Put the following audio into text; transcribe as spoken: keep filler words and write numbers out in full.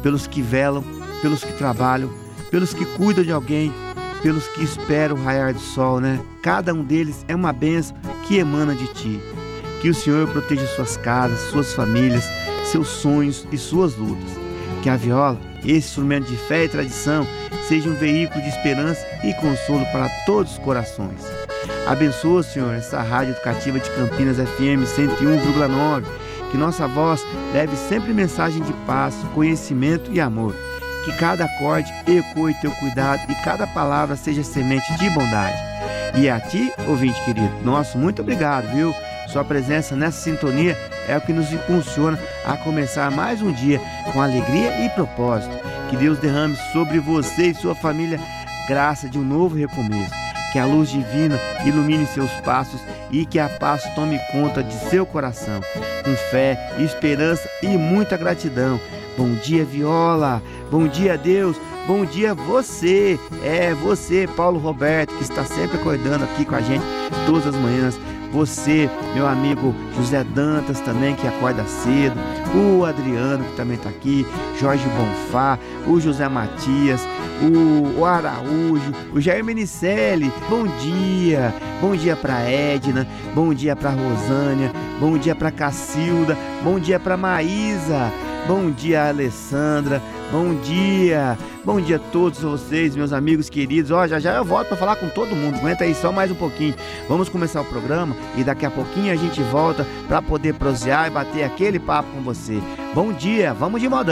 pelos que velam, pelos que trabalham, pelos que cuidam de alguém, pelos que esperam o raiar do sol, né? Cada um deles é uma bênção que emana de Ti. Que o Senhor proteja suas casas, suas famílias, seus sonhos e suas lutas. Que a viola, esse instrumento de fé e tradição, seja um veículo de esperança e consolo para todos os corações. Abençoa, Senhor, essa rádio educativa de Campinas F M cento e um vírgula nove, que nossa voz leve sempre mensagem de paz, conhecimento e amor. Que cada acorde ecoe teu cuidado e cada palavra seja semente de bondade. E a Ti, ouvinte querido, nosso muito obrigado, viu? Sua presença nessa sintonia é o que nos impulsiona a começar mais um dia com alegria e propósito. Que Deus derrame sobre você e sua família graça de um novo recomeço. Que a luz divina ilumine seus passos e que a paz tome conta de seu coração. Com fé, esperança e muita gratidão. Bom dia, viola. Bom dia, Deus. Bom dia, você. É você, Paulo Roberto, que está sempre acordando aqui com a gente todas as manhãs. Você, meu amigo José Dantas também, que acorda cedo. O Adriano, que também está aqui. Jorge Bonfá, o José Matias, o, o Araújo, o Jair Menicelli. Bom dia. Bom dia para Edna. Bom dia para Rosânia. Bom dia para Cacilda. Bom dia para Maísa. Bom dia, Alessandra. Bom dia. Bom dia a todos vocês, meus amigos queridos. Ó, já já eu volto para falar com todo mundo. Aguenta aí só mais um pouquinho. Vamos começar o programa e daqui a pouquinho a gente volta para poder prosear e bater aquele papo com você. Bom dia. Vamos de modão.